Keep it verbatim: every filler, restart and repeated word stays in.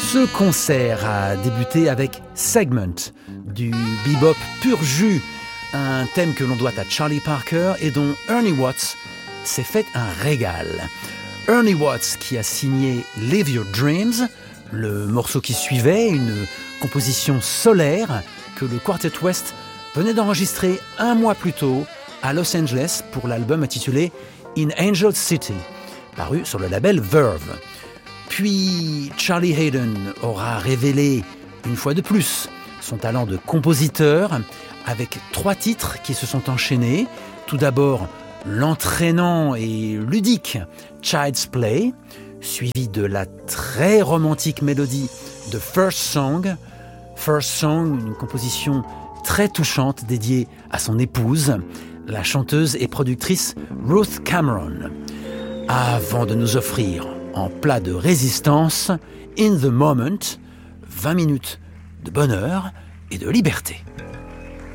Ce concert a débuté avec Segment, du bebop pur jus, un thème que l'on doit à Charlie Parker et dont Ernie Watts s'est fait un régal. Ernie Watts qui a signé Live Your Dreams, le morceau qui suivait, une composition solaire que le Quartet West venait d'enregistrer un mois plus tôt à Los Angeles pour l'album intitulé In Angel City, paru sur le label Verve. Puis Charlie Haden aura révélé une fois de plus son talent de compositeur avec trois titres qui se sont enchaînés. Tout d'abord l'entraînant et ludique Child's Play, suivi de la très romantique mélodie de First Song. First Song, une composition très touchante dédiée à son épouse, la chanteuse et productrice Ruth Cameron, avant de nous offrir en plat de résistance In the Moment, vingt minutes de bonheur et de liberté.